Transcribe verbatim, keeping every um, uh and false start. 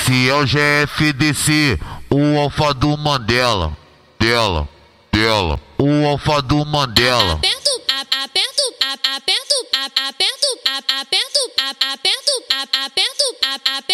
Esse é o G F D C, o alfa do Mandela, dela, dela, o alfa do Mandela. Aperto, a- aperto, a- aperto, a- aperto, a- aperto, a- aperto, a- aperto, a- aperto, a- aperto.